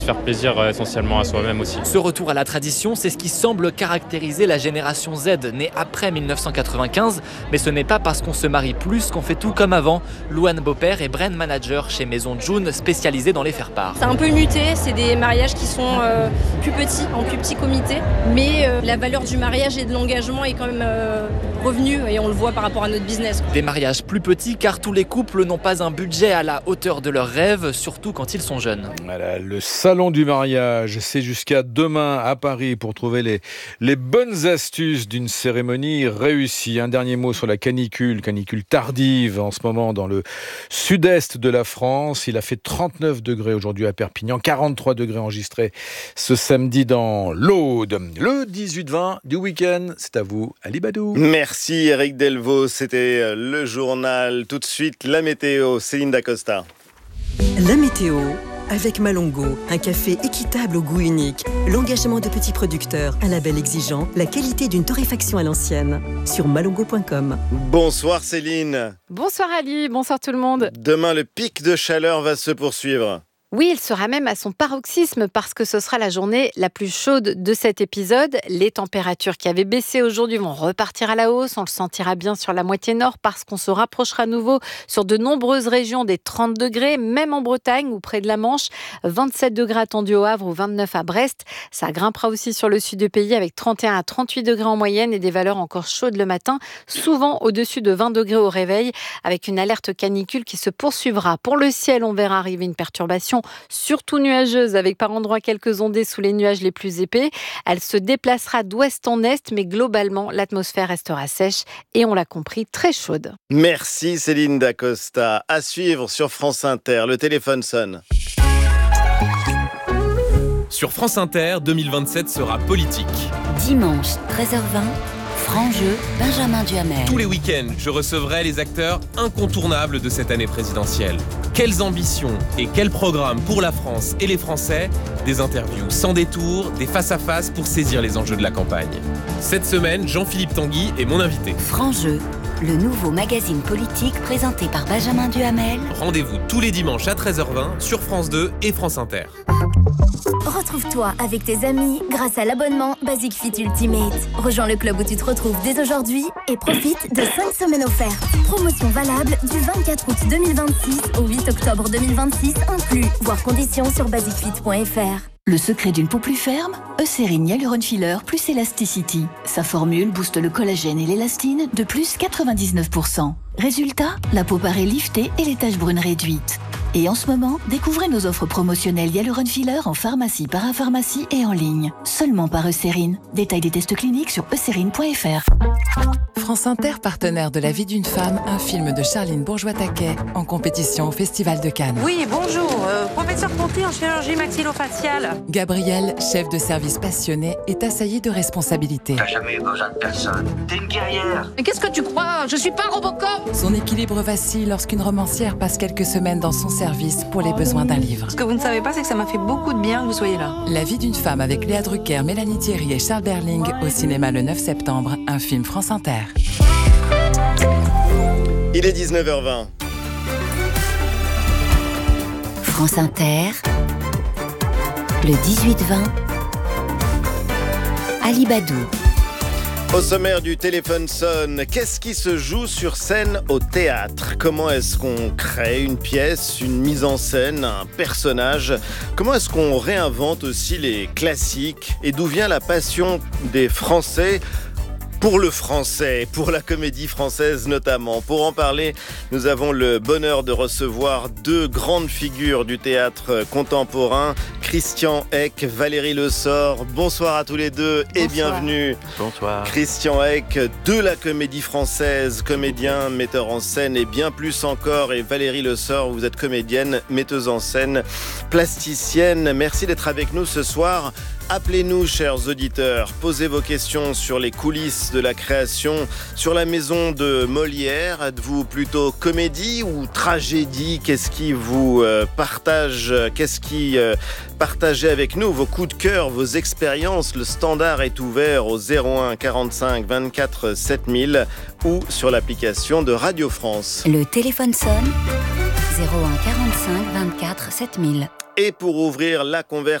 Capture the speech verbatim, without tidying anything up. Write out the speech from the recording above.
Faire plaisir euh, essentiellement à soi-même aussi. Ce retour à la tradition, c'est ce qui semble caractériser la génération Z, née après dix-neuf cent quatre-vingt-quinze. Mais ce n'est pas parce qu'on se marie plus qu'on fait tout comme avant. Louane Beaupère est brand manager chez Maison June, spécialisée dans les faire-part. C'est un peu muté, c'est des mariages qui sont euh, plus petits, en plus petit comité. Mais euh, la valeur du mariage et de l'engagement est quand même euh, revenue et on le voit par rapport à notre business. Des mariages plus petits car tous les couples n'ont pas un budget à la hauteur de leurs rêves, surtout quand ils sont jeunes. Voilà, le salon du mariage, c'est jusqu'à demain à Paris pour trouver les, les bonnes astuces d'une cérémonie réussie. Un dernier mot sur la canicule, canicule tardive en ce moment dans le sud-est de la France. Il a fait trente-neuf degrés aujourd'hui à Perpignan, quarante-trois degrés enregistrés ce samedi dans l'Aude. Le dix-huit vingt du week-end, c'est à vous, Ali Badou. Merci Eric Delvaux, c'était le journal. Tout de suite, la météo, Céline Dacosta. La météo avec Malongo, un café équitable au goût unique, l'engagement de petits producteurs, un label exigeant, la qualité d'une torréfaction à l'ancienne. Sur malongo point com. Bonsoir Céline. Bonsoir Ali, bonsoir tout le monde. Demain, le pic de chaleur va se poursuivre. Oui, il sera même à son paroxysme parce que ce sera la journée la plus chaude de cet épisode. Les températures qui avaient baissé aujourd'hui vont repartir à la hausse. On le sentira bien sur la moitié nord parce qu'on se rapprochera à nouveau sur de nombreuses régions des trente degrés, même en Bretagne ou près de la Manche. vingt-sept degrés attendus au Havre ou vingt-neuf à Brest. Ça grimpera aussi sur le sud du pays avec trente et un à trente-huit degrés en moyenne et des valeurs encore chaudes le matin, souvent au-dessus de vingt degrés au réveil, avec une alerte canicule qui se poursuivra. Pour le ciel, on verra arriver une perturbation surtout nuageuse, avec par endroits quelques ondées sous les nuages les plus épais. Elle se déplacera d'ouest en est, mais globalement, l'atmosphère restera sèche et, on l'a compris, très chaude. Merci Céline Dacosta. À suivre sur France Inter, le téléphone sonne. Sur France Inter, deux mille vingt-sept sera politique. Dimanche, treize heures vingt. Franc jeu, Benjamin Duhamel. Tous les week-ends, je recevrai les acteurs incontournables de cette année présidentielle. Quelles ambitions et quels programmes pour la France et les Français? Des interviews sans détour, des face-à-face pour saisir les enjeux de la campagne. Cette semaine, Jean-Philippe Tanguy est mon invité. Franc jeu, le nouveau magazine politique présenté par Benjamin Duhamel. Rendez-vous tous les dimanches à treize heures vingt sur France deux et France Inter. Retrouve-toi avec tes amis grâce à l'abonnement Basic Fit Ultimate. Rejoins le club où tu te retrouves dès aujourd'hui et profite de cinq semaines offertes. Promotion valable du vingt-quatre août deux mille vingt-six au huit octobre deux mille vingt-six inclus. Voir conditions sur basic fit point f r. Le secret d'une peau plus ferme, Eucérine Hyaluron Filler plus Elasticity. Sa formule booste le collagène et l'élastine de plus quatre-vingt-dix-neuf pour cent. Résultat, la peau paraît liftée et les taches brunes réduites. Et en ce moment, découvrez nos offres promotionnelles Hyaluron Filler en pharmacie, parapharmacie et en ligne. Seulement par Eucérine. Détail des tests cliniques sur eucérine point f r. France Inter, partenaire de La vie d'une femme, un film de Charline Bourgeois-Taquet, en compétition au Festival de Cannes. Oui, bonjour, euh, professeur Conté en chirurgie maxillofaciale. Gabrielle, chef de service passionné, est assaillie de responsabilités. T'as jamais eu besoin de personne. T'es une guerrière. Mais qu'est-ce que tu crois? Je suis pas Robocop. Son équilibre vacille lorsqu'une romancière passe quelques semaines dans son service pour les besoins d'un livre. Ce que vous ne savez pas, c'est que ça m'a fait beaucoup de bien que vous soyez là. La vie d'une femme avec Léa Drucker, Mélanie Thierry et Charles Berling au cinéma le neuf septembre, un film France Inter. Il est dix-neuf heures vingt. France Inter, le dix-huit vingt. Ali Badou. Au sommaire du téléphone sonne, qu'est-ce qui se joue sur scène au théâtre? Comment est-ce qu'on crée une pièce, une mise en scène, un personnage? Comment est-ce qu'on réinvente aussi les classiques? Et d'où vient la passion des Français pour le français, pour la comédie française notamment? Pour en parler, nous avons le bonheur de recevoir deux grandes figures du théâtre contemporain, Christian Hec, Valérie Le Sort. Bonsoir à tous les deux et bonsoir. Bienvenue. Bonsoir. Christian Hec, de la comédie française, comédien, metteur en scène et bien plus encore. Et Valérie Le Sort, vous êtes comédienne, metteuse en scène, plasticienne. Merci d'être avec nous ce soir. Appelez-nous, chers auditeurs, posez vos questions sur les coulisses de la création, sur la maison de Molière. Êtes-vous plutôt comédie ou tragédie? Qu'est-ce qui vous euh, partage, qu'est-ce qui euh, partagez avec nous vos coups de cœur, vos expériences? Le standard est ouvert au zéro un quarante-cinq vingt-quatre sept mille ou sur l'application de Radio France. Le téléphone sonne, zéro un quarante-cinq vingt-quatre sept mille. Et pour ouvrir la conversation,